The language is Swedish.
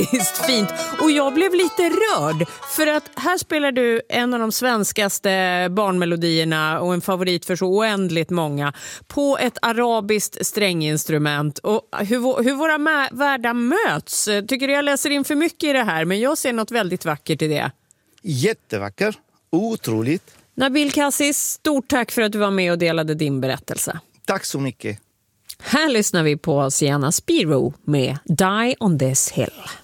fantastiskt fint. Och jag blev lite rörd för att här spelar du en av de svenskaste barnmelodierna och en favorit för så oändligt många på ett arabiskt stränginstrument. Och hur våra världar möts. Tycker du jag läser in för mycket i det här, men jag ser något väldigt vackert i det. Jättevacker, otroligt. Nabil Kassis, stort tack för att du var med och delade din berättelse. Tack så mycket. Här lyssnar vi på Sienna Spiro med Die on this hill.